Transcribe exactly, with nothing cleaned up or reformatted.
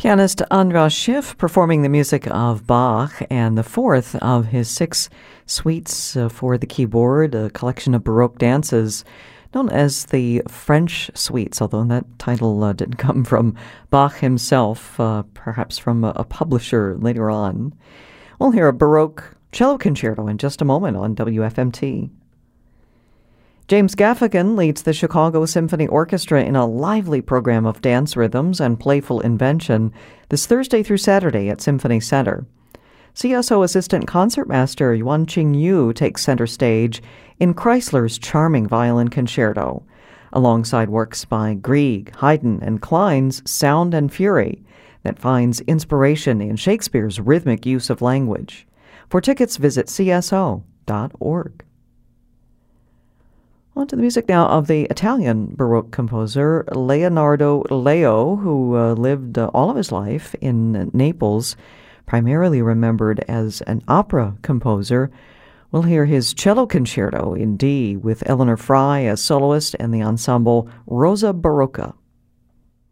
Pianist Andras Schiff performing the music of Bach and the fourth of his six suites uh, for the keyboard, a collection of Baroque dances known as the French Suites, although that title uh, didn't come from Bach himself, uh, perhaps from a, a publisher later on. We'll hear a Baroque cello concerto in just a moment on W F M T. James Gaffigan leads the Chicago Symphony Orchestra in a lively program of dance rhythms and playful invention this Thursday through Saturday at Symphony Center. C S O Assistant Concertmaster Yuan-Ching Yu takes center stage in Chrysler's charming violin concerto, alongside works by Grieg, Haydn, and Klein's Sound and Fury that finds inspiration in Shakespeare's rhythmic use of language. For tickets, visit c s o dot org. On to the music now of the Italian Baroque composer Leonardo Leo, who uh, lived uh, all of his life in Naples, primarily remembered as an opera composer. We'll hear his cello concerto in D with Eleanor Fry as soloist and the ensemble Rosa Barocca.